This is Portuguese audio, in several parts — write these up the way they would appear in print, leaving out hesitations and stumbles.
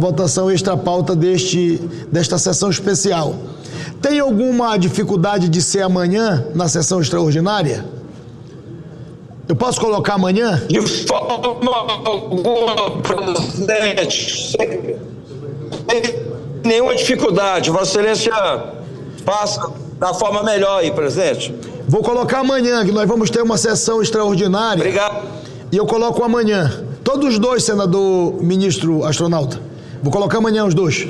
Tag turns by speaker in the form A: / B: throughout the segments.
A: votação extra-pauta desta sessão especial. Tem alguma dificuldade de ser amanhã na sessão extraordinária? Eu posso colocar amanhã?
B: De forma alguma, presidente, sem nenhuma dificuldade. Vossa Excelência faça da forma melhor aí, presidente.
A: Vou colocar amanhã, que nós vamos ter uma sessão extraordinária.
B: Obrigado.
A: E eu coloco amanhã. Todos os dois, senador ministro astronauta. Vou colocar amanhã os dois.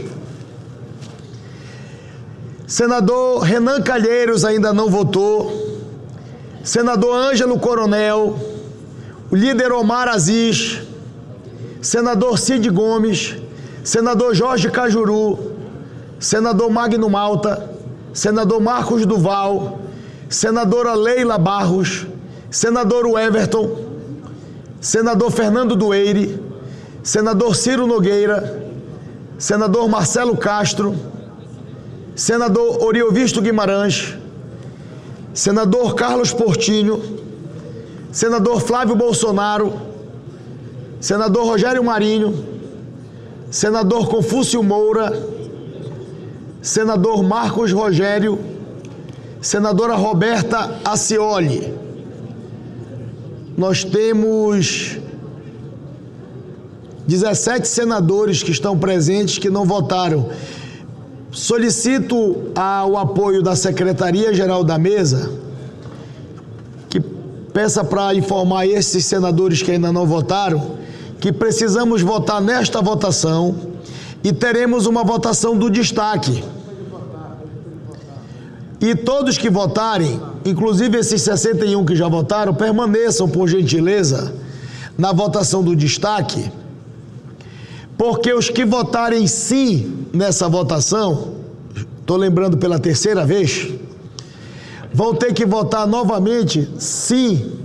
A: Senador Renan Calheiros ainda não votou. Senador Ângelo Coronel. O líder Omar Aziz. Senador Cid Gomes. Senador Jorge Cajuru. Senador Magno Malta. Senador Marcos Duval. Senadora Leila Barros. Senador Everton. Senador Fernando Dueire. Senador Ciro Nogueira. Senador Marcelo Castro. Senador Oriovisto Guimarães. Senador Carlos Portinho. Senador Flávio Bolsonaro. Senador Rogério Marinho. Senador Confúcio Moura. Senador Marcos Rogério. Senadora Roberta Acioli. Nós temos 17 senadores que estão presentes que não votaram. Solicito o apoio da Secretaria-Geral da Mesa, que peça para informar esses senadores que ainda não votaram, que precisamos votar nesta votação e teremos uma votação do destaque. E todos que votarem, inclusive esses 61 que já votaram, permaneçam, por gentileza, na votação do destaque, porque os que votarem sim nessa votação, estou lembrando pela terceira vez, vão ter que votar novamente sim.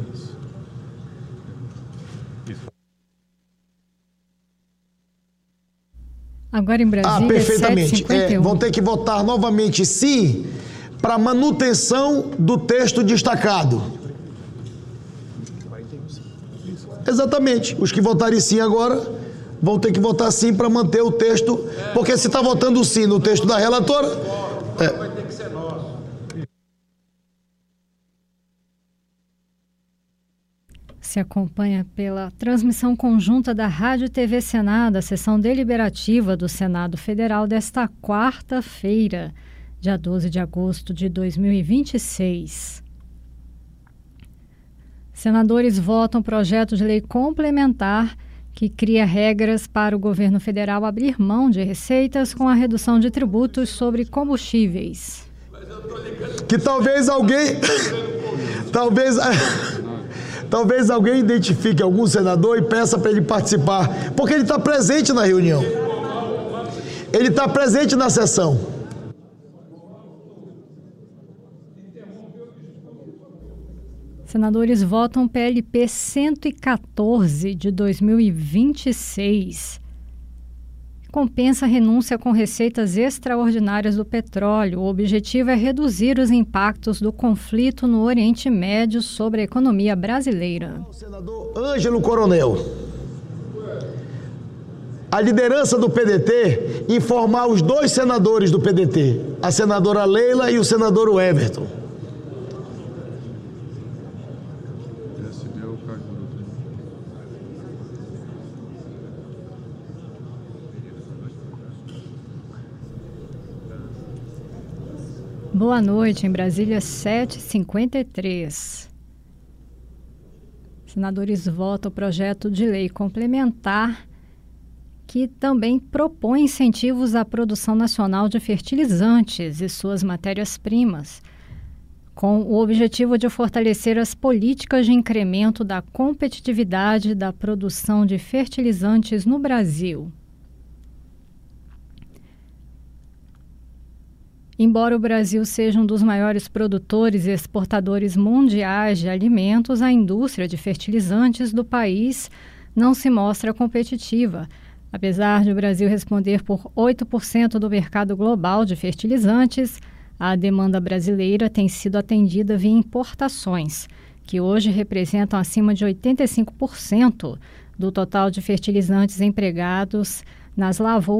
C: Agora em Brasília,
A: perfeitamente. Vão ter que votar novamente sim para manutenção do texto destacado. Exatamente. Os que votarem sim agora vão ter que votar sim para manter o texto, porque se está votando sim no texto da relatora... Vai ter que ser nosso.
C: Se acompanha pela transmissão conjunta da Rádio e TV Senado, a sessão deliberativa do Senado Federal desta quarta-feira, dia 12 de agosto de 2026. Senadores votam projeto de lei complementar que cria regras para o governo federal abrir mão de receitas com a redução de tributos sobre combustíveis.
A: Que talvez alguém... Talvez alguém identifique algum senador e peça para ele participar, porque ele está presente na reunião. Ele está presente na sessão.
C: Senadores votam PLP 114 de 2026. Compensa a renúncia com receitas extraordinárias do petróleo. O objetivo é reduzir os impactos do conflito no Oriente Médio sobre a economia brasileira.
A: O senador Ângelo Coronel. A liderança do PDT informar os dois senadores do PDT, a senadora Leila e o senador Everton.
C: Boa noite, em Brasília, 7h53. Senadores votam o projeto de lei complementar que também propõe incentivos à produção nacional de fertilizantes e suas matérias-primas, com o objetivo de fortalecer as políticas de incremento da competitividade da produção de fertilizantes no Brasil. Embora o Brasil seja um dos maiores produtores e exportadores mundiais de alimentos, a indústria de fertilizantes do país não se mostra competitiva. Apesar de o Brasil responder por 8% do mercado global de fertilizantes, a demanda brasileira tem sido atendida via importações, que hoje representam acima de 85% do total de fertilizantes empregados nas lavouras